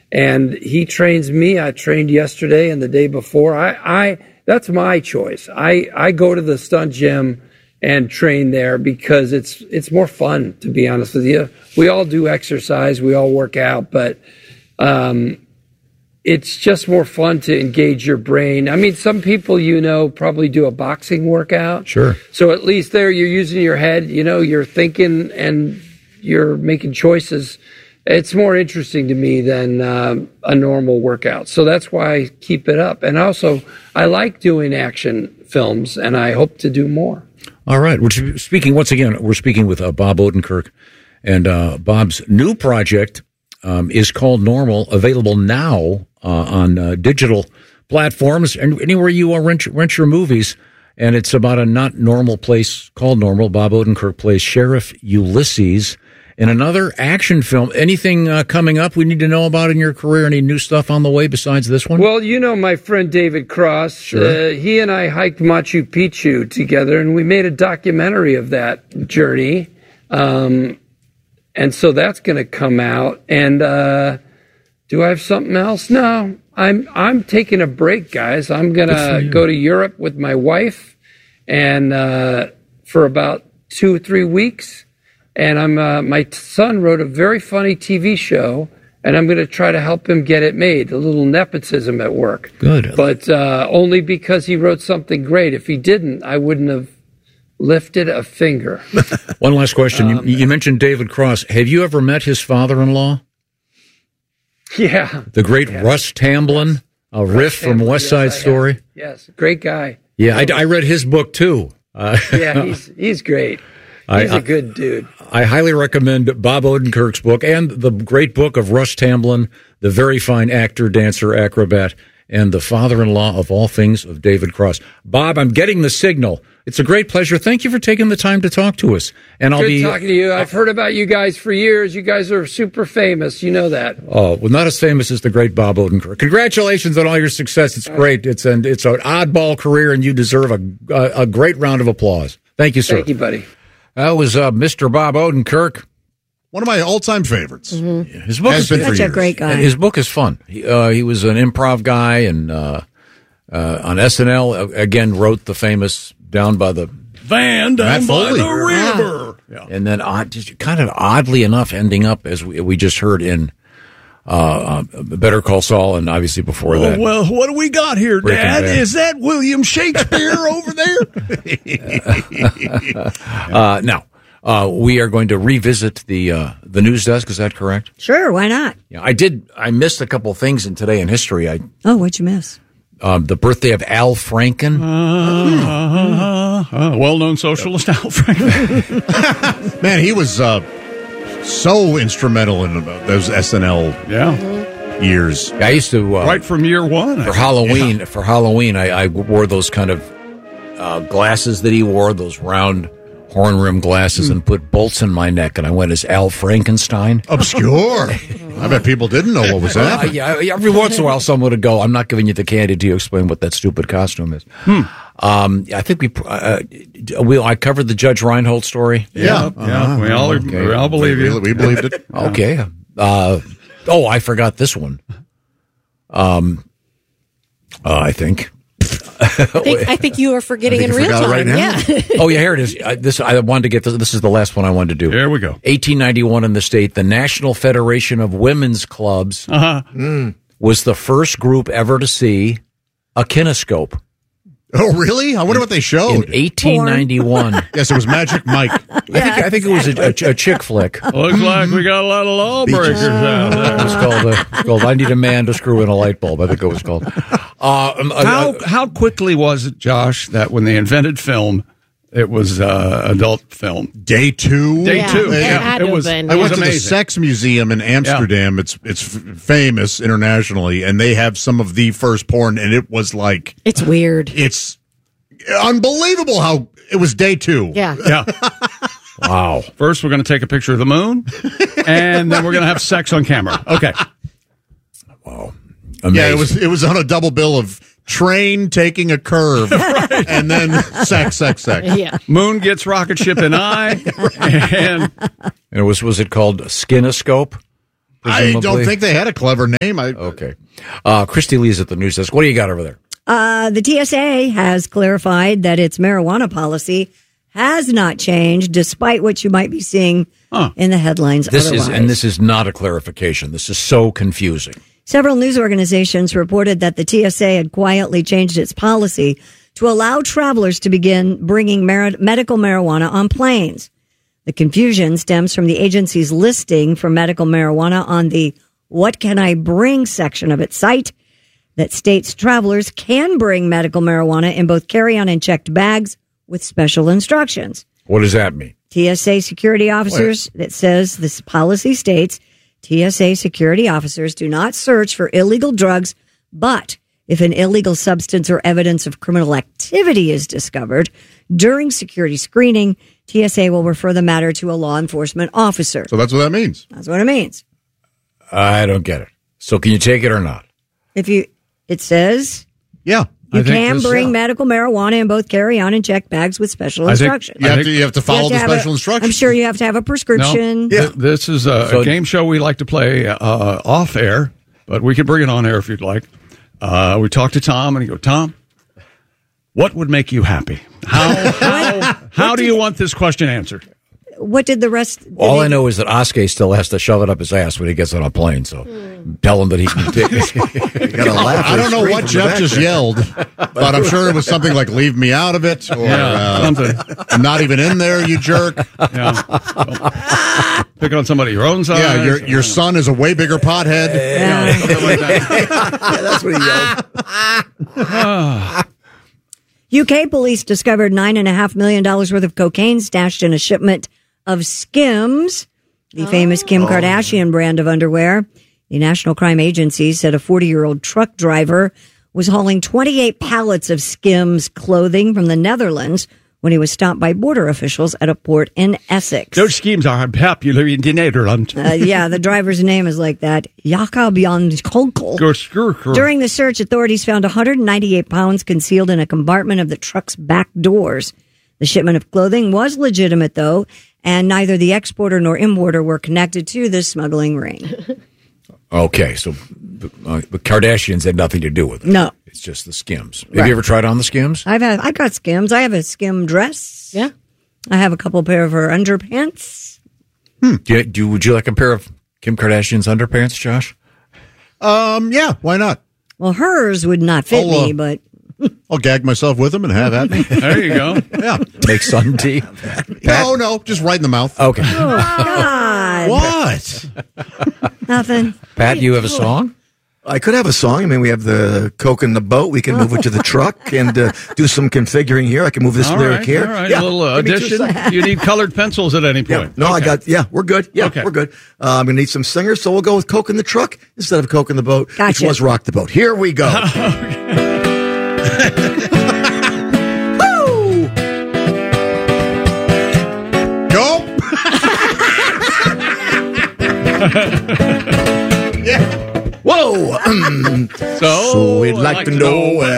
And he trains me. I trained yesterday and the day before. That's my choice. I go to the stunt gym and train there because it's more fun, to be honest with you. We all do exercise, we all work out, but it's just more fun to engage your brain. I mean, some people, probably do a boxing workout. Sure. So at least there you're using your head, you're thinking and you're making choices. It's more interesting to me than a normal workout. So that's why I keep it up. And also, I like doing action films, and I hope to do more. All right. We're speaking with Bob Odenkirk. And Bob's new project is called Normal, available now on digital platforms and anywhere you rent your movies. And it's about a not normal place called Normal. Bob Odenkirk plays Sheriff Ulysses in another action film. Anything coming up we need to know about in your career? Any new stuff on the way besides this one? Well, my friend David Cross. Sure. He and I hiked Machu Picchu together, and we made a documentary of that journey. And so that's going to come out. And do I have something else? No, I'm taking a break, guys. I'm going to go to Europe with my wife, and for about 2 or 3 weeks. And my son wrote a very funny TV show, and I'm going to try to help him get it made. A little nepotism at work. Good. But only because he wrote something great. If he didn't, I wouldn't have lifted a finger. One last question. You mentioned David Cross. Have you ever met his father-in-law? Yeah. The great Russ Tamblyn, Riff from West Side Story? Yes, great guy. Yeah, I read his book, too. Yeah, he's great. He's a good dude. I highly recommend Bob Odenkirk's book and the great book of Russ Tamblyn, the very fine actor, dancer, acrobat, and the father-in-law of all things of David Cross. Bob, I'm getting the signal. It's a great pleasure. Thank you for taking the time to talk to us. And I'll be talking to you. I've heard about you guys for years. You guys are super famous. You know that. Oh, well, not as famous as the great Bob Odenkirk. Congratulations on all your success. It's great. It's an oddball career, and you deserve a great round of applause. Thank you, sir. Thank you, buddy. That was Mr. Bob Odenkirk. One of my all-time favorites. Mm-hmm. His book has been for years. Such a great guy. His book is fun. He was an improv guy, and on SNL, again, wrote the famous Down by the Van, Down by the River. Yeah. And then, just kind of oddly enough, ending up, as we just heard, in Better Call Saul, and obviously before that. Well, what do we got here, Dad? Bad. Is that William Shakespeare over there? Now, we are going to revisit the news desk. Is that correct? Sure, why not? Yeah, I missed a couple of things in Today in History. What'd you miss? The birthday of Al Franken. Well-known socialist Al Franken. Man, he was so instrumental in those SNL years. I used to right from year one for Halloween. Yeah. For Halloween, I wore those kind of glasses that he wore, those round horn rim glasses, and put bolts in my neck, and I went as Al Frankenstein. Obscure. I bet people didn't know what was happening. Yeah, every once in a while, someone would go, "I'm not giving you the candy till you explain what that stupid costume is." I think I covered the Judge Reinhold story. Yeah. We all believe you. We believed it. Okay. I forgot this one. I think. I think you are forgetting in real time. Right now. Yeah. Here it is. I wanted to get this. This is the last one I wanted to do. Here we go. 1891 in the state, the National Federation of Women's Clubs was the first group ever to see a kinescope. Oh, really? I wonder what they showed. In 1891. Yes, it was Magic Mike. I think it was a chick flick. Looks like we got a lot of lawbreakers out there. It was called I Need a Man to Screw in a Light Bulb, I think it was called. How quickly was it, Josh, that when they invented film, it was adult film? Day two. Yeah. It was. I went to the amazing. Sex Museum in Amsterdam. Yeah. It's famous internationally, and they have some of the first porn, and it was like it's weird. It's unbelievable how it was day two. Yeah. Wow. First, we're going to take a picture of the moon, and then we're going to have sex on camera. Okay. Wow. Amazing. Yeah, it was on a double bill of train taking a curve, and then sex. Yeah. Moon gets rocket ship in eye, and it was it called Skinoscope? I presumably? don't think they had a clever name. Okay. Christy Lee's at the news desk. What do you got over there? The TSA has clarified that its marijuana policy has not changed, despite what you might be seeing in the headlines. This is not a clarification. This is so confusing. Several news organizations reported that the TSA had quietly changed its policy to allow travelers to begin bringing medical marijuana on planes. The confusion stems from the agency's listing for medical marijuana on the What Can I Bring section of its site that states travelers can bring medical marijuana in both carry-on and checked bags with special instructions. What does that mean? TSA security officers, that says this policy states TSA security officers do not search for illegal drugs, but if an illegal substance or evidence of criminal activity is discovered during security screening, TSA will refer the matter to a law enforcement officer. So that's what that means. That's what it means. I don't get it. So can you take it or not? It says Yeah. you can bring medical marijuana in both carry-on and checked bags with special instructions. You have to follow the special instructions. I'm sure you have to have a prescription. No, this is a game show we like to play off air, but we can bring it on air if you'd like. We talked to Tom, and he goes, Tom, what would make you happy? How do you want this question answered? What did the rest... All I know is that Oskay still has to shove it up his ass when he gets on a plane, so tell him that he can take it. I don't know what Jeff just yelled, but I'm sure it was something like, leave me out of it, or I'm not even in there, you jerk. Yeah. Pick on somebody your own size. Yeah, your son is a way bigger pothead. Something like that. That's what he yelled. UK police discovered $9.5 million worth of cocaine stashed in a shipment of Skims, the famous Kim Kardashian brand of underwear. The National Crime Agency said a 40-year-old truck driver was hauling 28 pallets of Skims clothing from the Netherlands when he was stopped by border officials at a port in Essex. Those schemes are popular in the Netherlands. The driver's name is like that, Jacob Jan Kolkel. During the search, authorities found 198 pounds concealed in a compartment of the truck's back doors. The shipment of clothing was legitimate, though, and neither the exporter nor importer were connected to this smuggling ring. Okay, so the Kardashians had nothing to do with it. No. It's just the Skims. Have you ever tried on the Skims? I've got Skims. I have a Skim dress. Yeah. I have a couple pair of her underpants. Would you like a pair of Kim Kardashian's underpants, Josh? Yeah, why not? Well, hers would not fit me, but... I'll gag myself with them and have at me. There you go. Yeah. Make sun tea? No, just right in the mouth. Okay. Oh, God. What? Nothing. Pat, you have a song? I could have a song. I mean, we have the Coke in the boat. We can move it to the truck and do some configuring here. I can move this lyric here. All right, Yeah, a little give me 2 addition. seconds. You need colored pencils at any point. No, Okay. we're good. Yeah, Okay. we're good. I'm going to need some singers, so we'll go with Coke in the truck instead of Coke in the boat, Gotcha. which was Rock the Boat. Here we go. Woo! Go. Yeah. Whoa! So we'd like to know